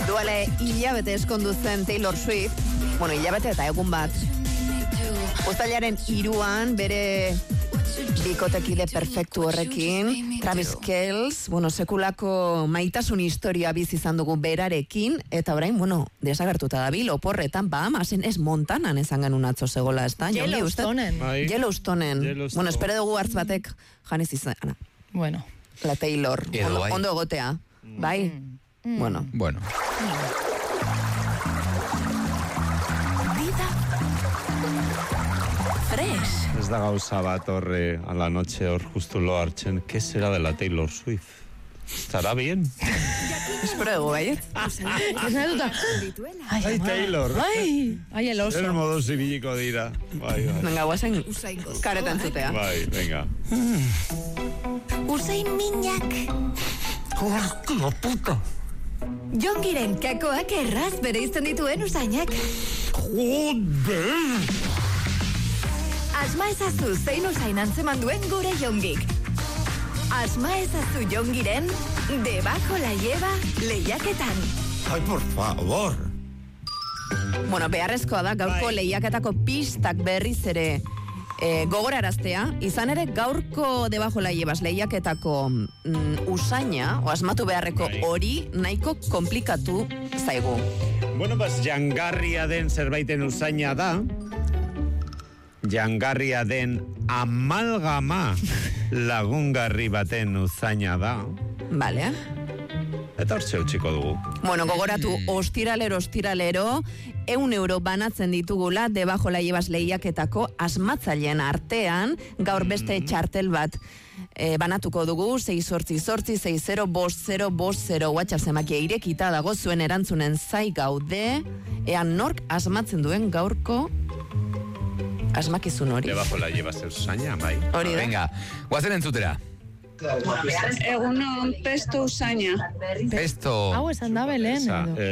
Duela hilabete eskondu zen Taylor Swift, bueno, hilabete eta egun bat. Uztailaren 3 bere bikotekide perfektu horrekin, Travis Kelce, bueno, sekulako maitasun historia bizi izan dugu berarekin, eta orain, bueno, desagertuta dabil, oporretan, Bahamasen ez Montanan ezan genuen atzo zegola, ez da? Yellowstonen. Yellowstonen. Bueno, espere dugu hartz batek janiz izan. Bueno. La Taylor. Ondo egotea. Bai? Bueno. Fresh. Ez da gauza bat horre a la noche hor justu lo hartzen. ¿Qué será de la Taylor Swift? ¿Estará bien? Espero dugu, bai? Ai, Taylor. Ai, el oso. El modo zibiliko dira. Bai. Venga, guazen karetan zutea. Bai, venga. Usain minak. Hostia puta. Jongiren kakoak erraz bere izan dituen usainak. Joder! Asma ezazu zein usain antzeman duen gure jongik. Asma ezazu jongiren debajo la lleva lehiaketan. Ay, por favor. Bueno, beharrezkoa da gaurko lehiaketako pistak berriz ere gogoraraztea, izan ere gaurko debajo la llevas lehiaketako usaina, o asmatu beharreko hori nahiko komplikatu zaigu. Bueno, pues jangarria den zerbaiten usaina da, jangarria den amalgama lagungarri baten usaina da. Vale. Eta hortxe utxiko dugu. Bueno, gogoratu, ostiralero, 100 euro banatzen ditugula debajo la llevas lehiaketako asmatzaileen artean, gaur beste txartel bat banatuko dugu, 688-605050 WhatsApp zemakia irekita dago zuen erantzunen zai gaude, ean nork asmatzen duen gaurko asmakizun hori. Debajo la llevas usaina, bai. Hori da. Venga, guazen entzutera. Egunon pesto usaina. Pesto. Hau esan dabe lehen.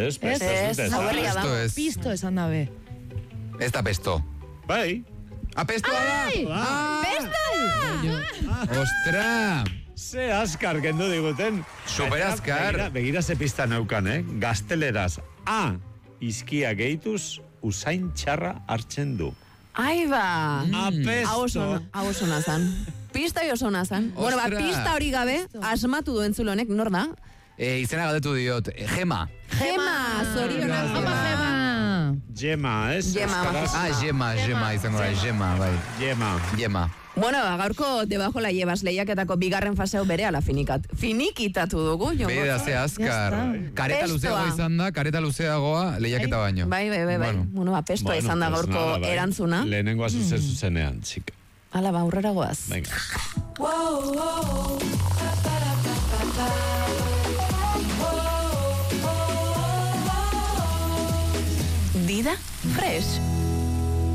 Pisto esan dabe. Ez da pesto. Bai. Pesto da! Pesto! Ostra! Ze askar kendu diguten. Super askar. Begira ze pista neukan, Gazteleraz. Izkia gehituz, usain txarra hartzen du. Aiba! Apesto! Hau osona zan. Pista jo osona zan. Bueno, pista hori gabe, asmatu duen zulonek, nor da? Izena galdetu diot, Gema. Gema, zorionak. Gema. Gema, ez? Gema izango da, Gema, bai. Gema. Bueno, gaurko debajo la llevas lehiaketako bigarren faseo berehala finikitatu dugu. Beda, ze azkar. Kareta luzeagoa izan da, kareta luzeagoa lehiaketa baino. Bai. Bueno, pestoa izan da gaurko erantzuna. Lehenengoa zuzenean, txik. Hala, aurrera goaz. Venga. Dida Fresh.